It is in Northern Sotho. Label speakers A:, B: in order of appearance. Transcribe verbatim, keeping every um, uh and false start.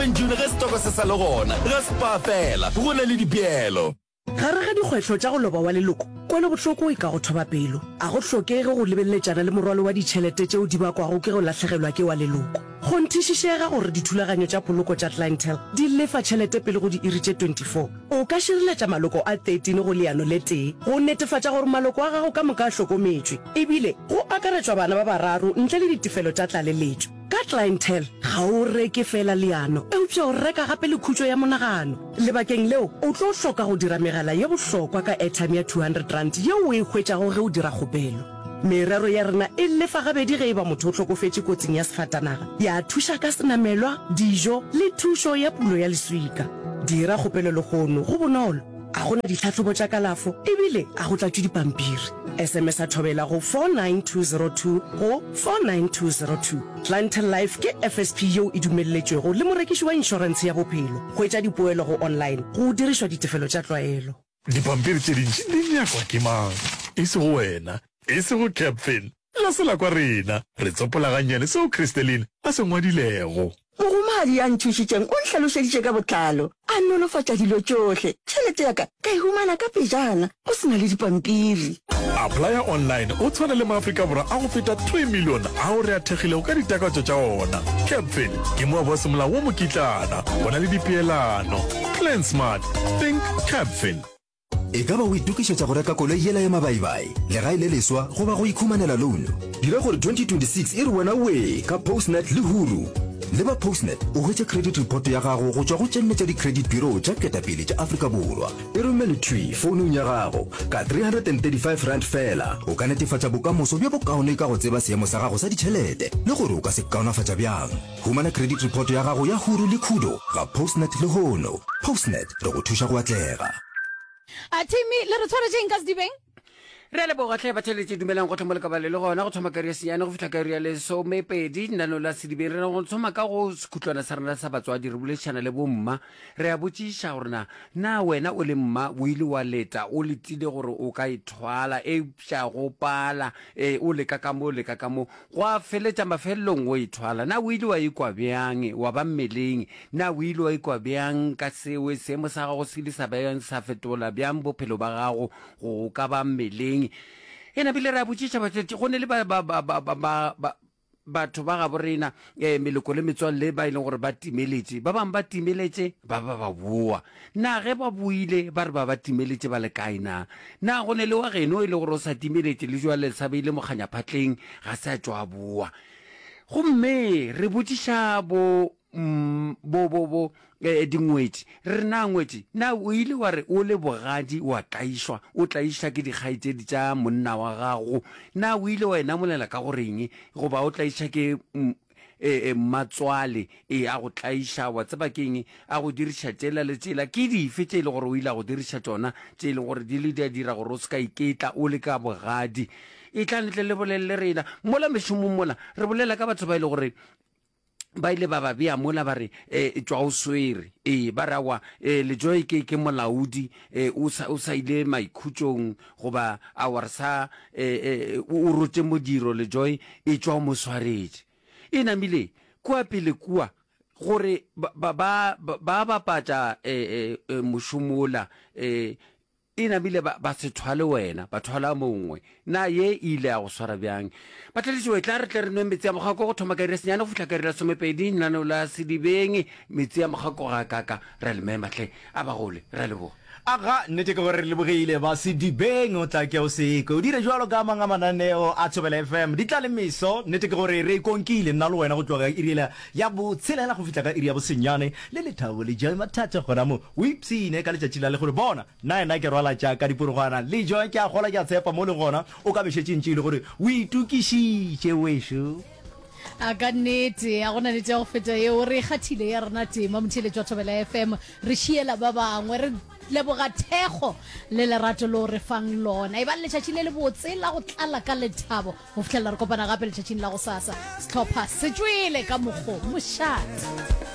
A: eleven June ge stoko se sa le gona ge spa fela go na le dipielo
B: gare ga dikgwetlho tša go loba wa leloko kwele botlhoko e ka go thoba pelo a go tlhokege go lebeletsana le morwalo wa ditšhelete tšeo di bakwago ke go latlhegelwa ke wa leloko go nthišišega gore dithulaganyo tša poloko tša clientele di lefa tšhelete pele go di iri tše twenty-four o ka šireletša maloko a thirteen go leano le tee go netefatša gore maloko a gago ka moka a hlokometšwe ebile go akaretšwa bana ba bararo ntle le ditefelo tša tlaleletšo ka clientele ga o reke fela leano eupša o reka gape le khutšo ya monagano lebakeng leo o tlo hloka go dira megala ye bohlokwa ka airtime ya two hundred rand yeo o e hwetšago ge o dira kgopelo merero ya rena e lefa gabedi ge e ba motho o tlhokofetše kotsing ya sefatanaga ya thuša ka senamelwa dijo le thušo ya pulo ya leswika dira kgopelo legono go bonolo a gona ditlhatlhobo tša kalafo ebile a go tlatšwe dipampiri sms a thobela go four nine two zero two go four nine two zero two clientele life ke F S P yeo e dumelletšwego le morekiši wa inšorense ya bophelo go etša dipoelo go online go dirišwa ditefelo tša tlwaelo
A: dipampiri tše dintši di nyakwa ke mang e se go wena e se go Capfin la sela kwa rena re tsopolaganyane seo Christeline a se ngwadilego
C: mogomadi ya nthušitšeng o ntlhalošeditše ka botlalo a nolofatša dilo tšohle tšhelete ya ka ka e humana ka pejana go sena le dipampiri
A: applya online o tshwana le maaforika borwa a go feta two million ao re a thekgilego ka ditakatso tša ona Capfin ke moa ba semolao wo mokitlana go na le dipeelano plan smart think Capfin
D: e ka ba o itukišetša go reka koloi yela ya mabaibai legae le leswa go ba go ikhumanela loan dira gore twenty twenty-six e re wena we ka postnet le huru le ba postnet o hwetše credit report ya gago go tšwa go tšenne tša di-credit bureau tša ketapele tša afrika borwa e romele twi founung ya gago ka three hundred thirty-five rand fela o ka netefatša bokamoso bja bokaone ka go tseba seemo sa gago sa ditšhelete le gore o ka se kaonafatša bjang humana credit report ya gago ya huru le khudo ga postnet le hono postnet re go thuša go atlega
E: a Timmy le re tshwaretseng ka sedibeng
F: re le bogatlhe ba tšheletse dumelang go tlhomola ka bale le gona go thoma kari ya senyane go fitlha kari ya lesomepedi nano la sedibeng re go thoma ka go sekhutlwana sa rena sa batswadi re bolešana le bomma re a botšiša gorena na wena o le mma o ile wa leta o letile gore o ka ithwala e pša go pala e o leka ka mo o leka ka mo go a feletša mafelelong o ithwala na o ile wa ikwa bjang wa ba mmeleng na o ile wa ikwa bjang ka seo seemo sa gago se ile sa bjang sa fetola bjang bophelo ba gago go ka ba mmeleng ena bile re a botšiša batho go ne le batho ba ga borena um meloko le metswalle ba e leng gore ba timeletše ba bangwe ba timeletše ba ba ba boa na ge ba buile ba re ba ba timeletše ba le kae na na go ne le wa geno e le gore o sa timeletše le jwa le sa beile mokganyaphatleng ga se a tšwa boa gomme re botšiša bo bo bo bo eh dingwetši re na ngwetši na o ile wa re o le bogadi wa tlaišwa o tlaiša ke dikgaitsedi tša monna wa gago na o ile wa enamolela ka goreng go ba o tlaiša ke e matswale e a go tlaiša wa tseba keng a go diriša tšela le tšela ke dife tše e le gore o ile a go diriša tšona tše e leng gore di le di a dira gore o se ka iketla o le ka bogadi e tla ntle le bolelele rena mola mešomong mola re bolela ka batho ba ile gore ba ile ba ba bea mola ba re e tswa o swere e ba rawa e le joy ke ke molaudi e o sa o sa ile maikhutšong goba a wa sa e o rotse modiro le joy e tswa mo swaretse e namile kwa pele kwa gore ba ba ba ba patša e mošomola e ina bile ba ba se thwale wena ba thwala mongwe na ye ile a go swara bjang ba tletse we tla re tle re nwe metsi a mogako go thoma ka re senyana go fitla ka re la somepedi nna la sedibeng metsi a mogako ga kaka re le mematlhe a ba gole re le bo
G: aga nnete ke gore re lebogile ba sedibeng o tla ke o seko o dire jwalo ka manga mananeo a Thobela F M di tla le meso nnete ke gore re konkile nna le wena go tloga irile ya bo tshelela go fitla ka iri ya bo senyane le le thabo le ja mathata gona mo o ipsine ka letšatši la le gore bona na nna ke rwala tša ka dipurugwana le jo ke a gola ke a tshepa mo le gona o ka bešetšintši le gore o itukišitše wešo
E: a ka nnete a gona le tša go feta eo re kgathile ya rena tema motheletši wa Thobela F M re šiela ba bangwe re leboga thekgo le lerato lo re fang lona e ba letšatši le le botse la go tlala ka lethabo go fitlhelela re kopana gape letšatšing la go sasa setlhopha se tswele ka mokgo mošate